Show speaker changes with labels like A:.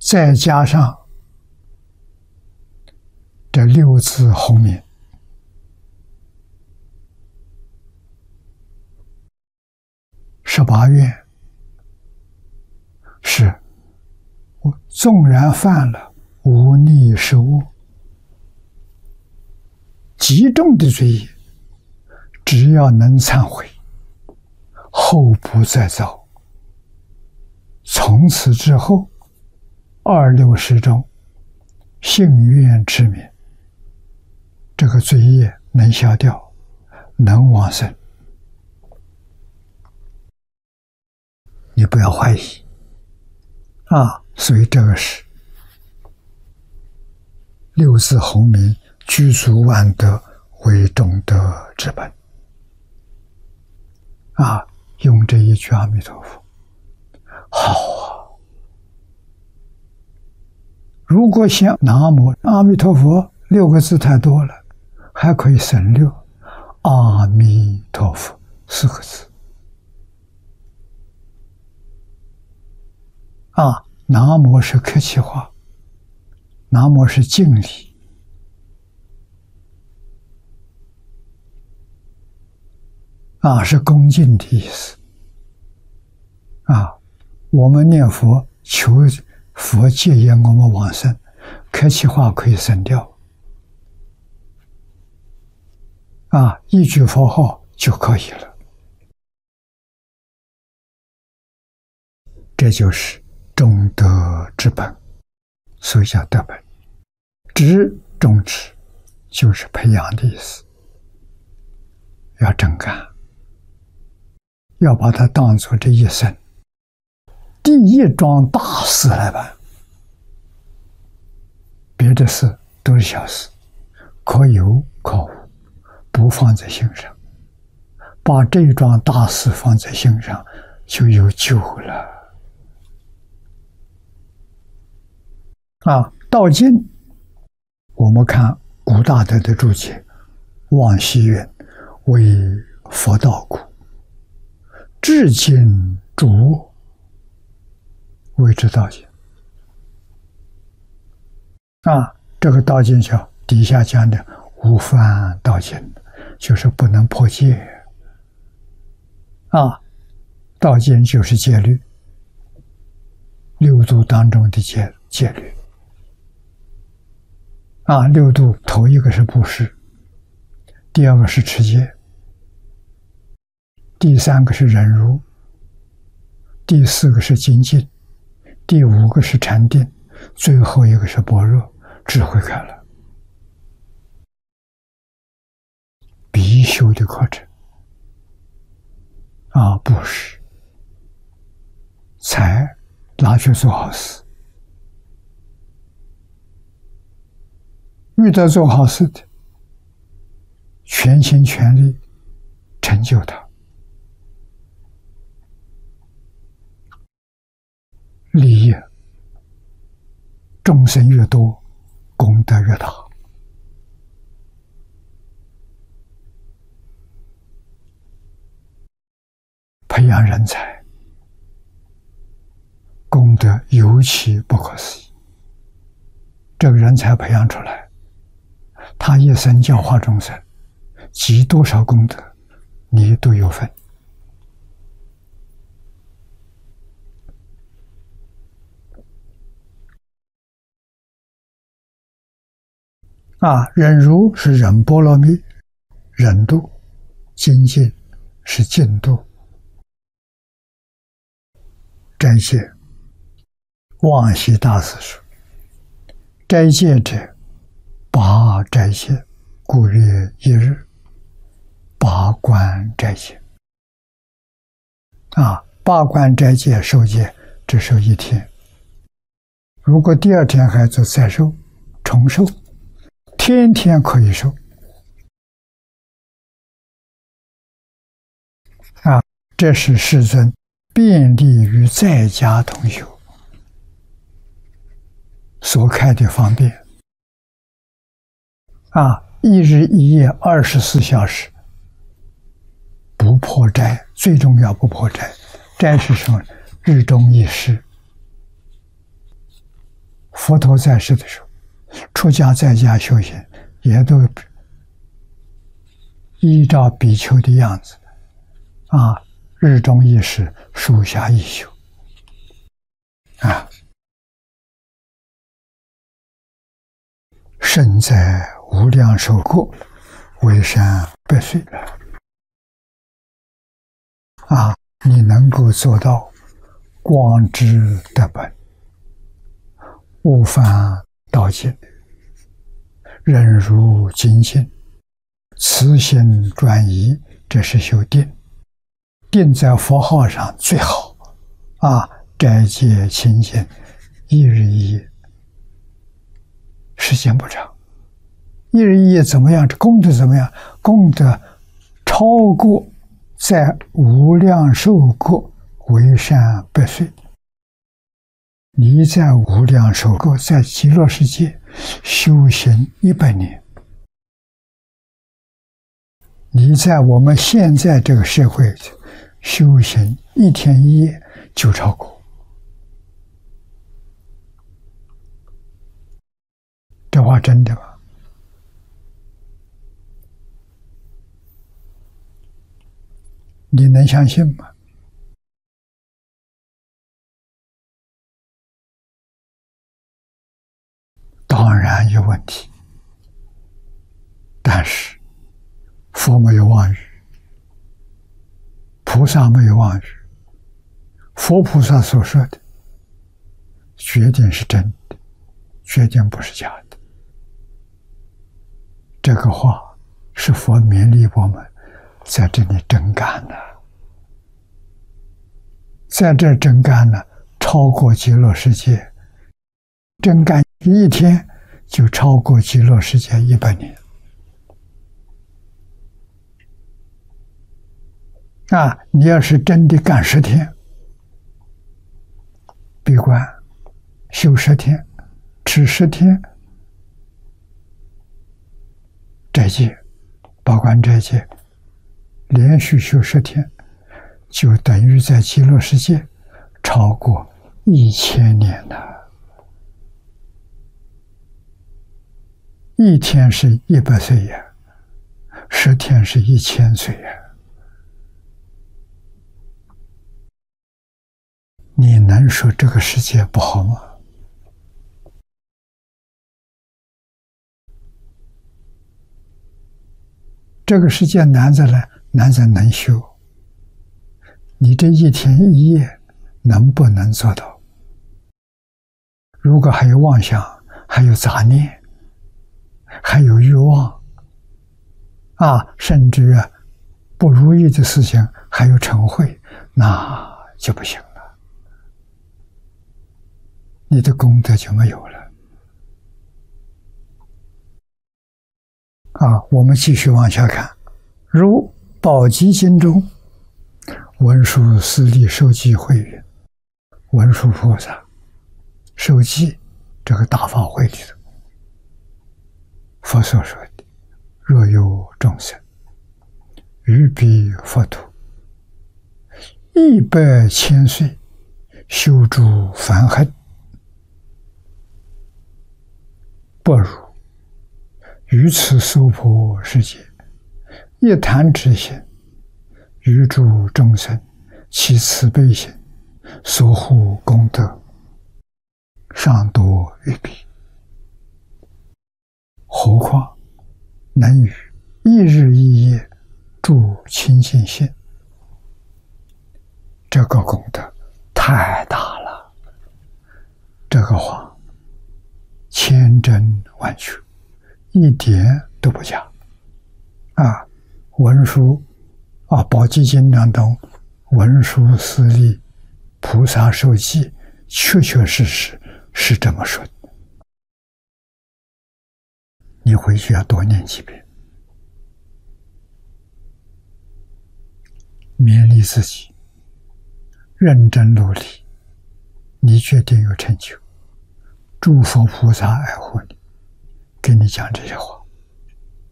A: 再加上这六字洪名，18愿是我纵然犯了无逆失恶极重的罪业，只要能忏悔，后不再造，从此之后26世中幸愿之名，这个罪业能消掉，能往生。你不要怀疑所以这个是六字洪名，具足万德为重德之本用这一句阿弥陀佛好如果想南无阿弥陀佛6个字太多了，还可以省略阿弥陀佛4个字南无是客气话，南无是敬礼是恭敬的意思我们念佛求佛戒言我们往生，客气话可以省掉一句佛号就可以了。这就是重德之本，所以叫德本。知重知就是培养的意思，要真干，要把它当作这一生第一桩大事来办，别的事都是小事，可有可无，不放在心上，把这一桩大事放在心上，就有救了道经我们看古大德的注解，望西云为佛道故，至今诸恶谓之道经这个道经叫底下讲的无犯道经，就是不能破戒道经就是戒律，6度当中的戒律6度头一个是布施，第二个是持戒，第3个是忍辱，第4个是精进，第5个是禅定，最后一个是般若智慧开了，必修的课程布施才拿去做好事，遇到做好事的全心全力成就他，利益众生越多，功德越大培养人才，功德尤其不可思议。这个人才培养出来，他一生教化众生，积多少功德，你都有份忍辱是忍波罗蜜，忍度；精进是进度；斋戒，望西大师说：斋戒者，八斋戒，故曰一日。八关斋戒八关斋戒受戒只受1天，如果第2天还做再受重受，天天可以受这是世尊便利于在家同修所开的方便一日一夜24小时不破斋，最重要不破斋。斋是什么？日中一时佛陀在世的时候，出家在家修行，也都依照比丘的样子，日中一时，树下一宿，身在无量寿国，为山百岁。你能够做到光之德本，无烦道尽，忍辱精进，慈心专一，这是修定。定在佛号上最好斋戒清净，一日一夜，时间不长，一日一夜怎么样？这功德怎么样？功德超过在无量寿国为善百岁。你在无量寿国，在极乐世界修行100年，你在我们现在这个社会修行1天1夜就超过。这话真的吗？你能相信吗？当然有问题，但是佛没有妄语，菩萨没有妄语，佛菩萨所说的决定是真的，决定不是假的。这个话是佛勉励我们在这里真干了，在这真干了，超过极乐世界，真干1天就超过极乐世界100年。你要是真的干10天，闭关修10天，吃10天斋戒，保管斋戒，连续修10天，就等于在极乐世界超过1000年了。1天是100岁呀，10天是1000岁呀。你能说这个世界不好吗？这个世界难在哪？难在能修。你这1天1夜能不能做到？如果还有妄想，还有杂念，还有欲望，甚至不如意的事情还有嗔恚，那就不行了。你的功德就没有了。我们继续往下看，如宝积经中文殊师利受记会云，文殊菩萨受记这个大法会里头，佛所说的，若有众生于彼佛土100千岁修诸梵行，不如于此娑婆世界一弹指心，于诸众生其慈悲心所护功德尚多于彼，何况能于1日1夜助清净心，这个功德太大了。这个话千真万确，一点都不假。文殊宝积经当中，文殊师利菩萨受记，确确实实是这么说的。你回去要多念几遍，勉励自己，认真努力，你决定有成就。诸佛菩萨爱护你，跟你讲这些话。